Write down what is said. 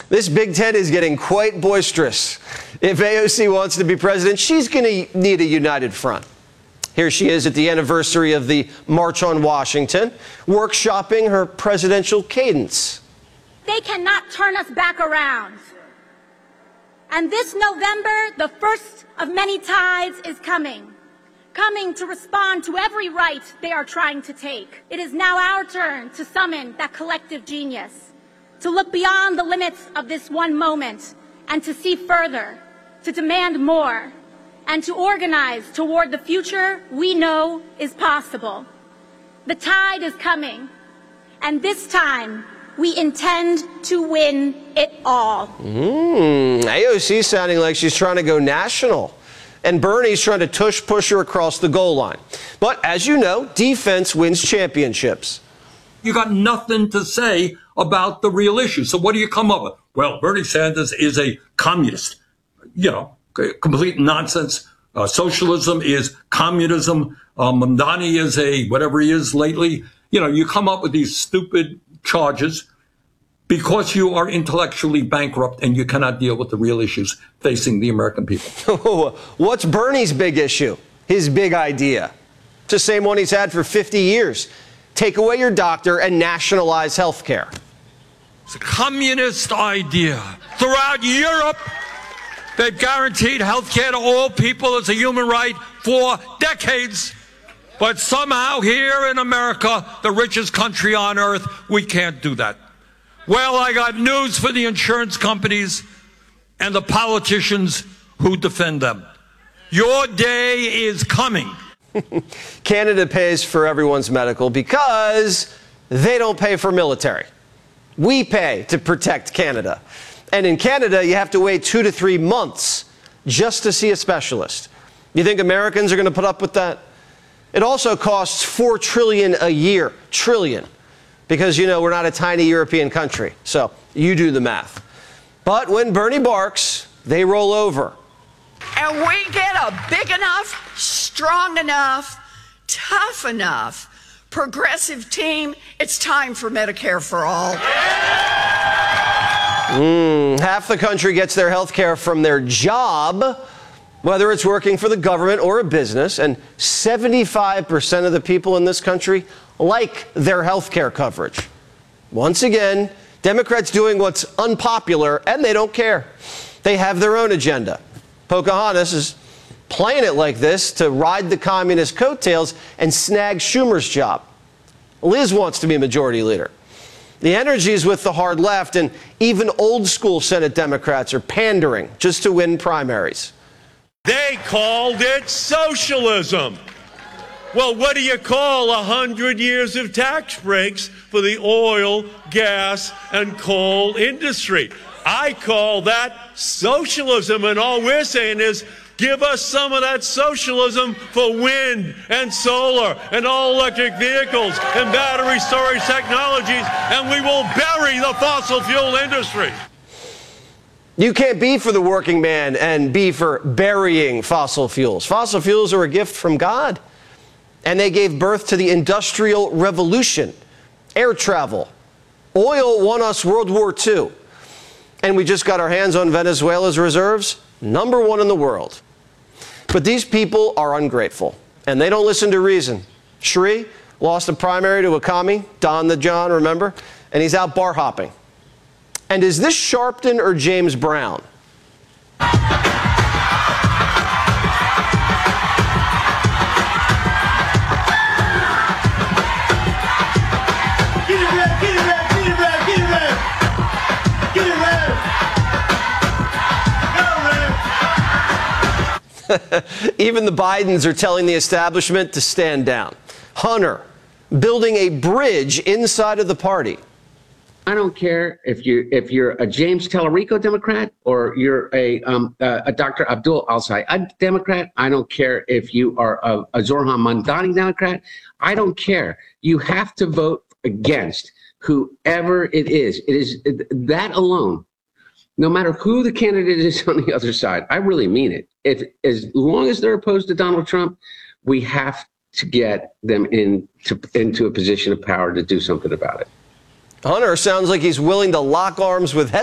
This Big Ten is getting quite boisterous. If AOC wants to be president, she's going to need a united front. Here she is at the anniversary of the March on Washington, workshopping her presidential cadence. They cannot turn us back around. And this November, the first of many tides is coming to respond to every right they are trying to take. It is now our turn to summon that collective genius, to look beyond the limits of this one moment and to see further, to demand more, and to organize toward the future we know is possible. The tide is coming, and this time we intend to win it all. AOC sounding like she's trying to go national, and Bernie's trying to push her across the goal line. But as you know, defense wins championships. You got nothing to say about the real issue. So what do you come up with? Well, Bernie Sanders is a communist. You know, complete nonsense. Socialism is communism. Mamdani is a whatever he is lately. You know, you come up with these stupid charges because you are intellectually bankrupt and you cannot deal with the real issues facing the American people. What's Bernie's big issue? His big idea? It's the same one he's had for 50 years. Take away your doctor and nationalize health care. It's a communist idea. Throughout Europe, they've guaranteed health care to all people as a human right for decades. But somehow here in America, the richest country on earth, we can't do that. Well, I got news for the insurance companies and the politicians who defend them. Your day is coming. Canada pays for everyone's medical because they don't pay for military. We pay to protect Canada. And in Canada, you have to wait 2 to 3 months just to see a specialist. You think Americans are going to put up with that? It also costs $4 trillion a year. Trillion. Because, you know, we're not a tiny European country. So you do the math. But when Bernie barks, they roll over. And we get a big enough, strong enough, tough enough, progressive team, it's time for Medicare for all. Half the country gets their health care from their job, whether it's working for the government or a business, and 75% of the people in this country like their health care coverage. Once again, Democrats doing what's unpopular, and they don't care. They have their own agenda. Pocahontas is playing it like this to ride the communist coattails and snag Schumer's job. Liz wants to be majority leader. The energy is with the hard left, and even old school Senate Democrats are pandering just to win primaries. They called it socialism. Well, what do you call 100 years of tax breaks for the oil, gas, and coal industry? I call that socialism, and all we're saying is give us some of that socialism for wind and solar and all-electric vehicles and battery storage technologies, and we will bury the fossil fuel industry. You can't be for the working man and be for burying fossil fuels. Fossil fuels are a gift from God, and they gave birth to the Industrial Revolution, air travel. Oil won us World War II, and we just got our hands on Venezuela's reserves, #1 in the world. But these people are ungrateful, and they don't listen to reason. Sri lost a primary to a commie, Don the John, remember? And he's out bar hopping. And is this Sharpton or James Brown? Even the Bidens are telling the establishment to stand down. Hunter building a bridge inside of the party. I don't care if you're a James Tallarico Democrat or you're a Dr. Abdul Al-Sayed Democrat. I don't care if you are a Zohran Mamdani Democrat. I don't care. You have to vote against whoever it is. It is that alone. No matter who the candidate is on the other side, I really mean it. As long as they're opposed to Donald Trump, we have to get them into a position of power to do something about it. Hunter sounds like he's willing to lock arms with